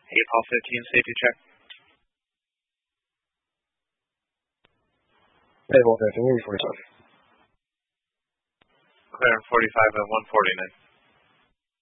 April 15 safety check. April 15, 45. Clear 45 at 149.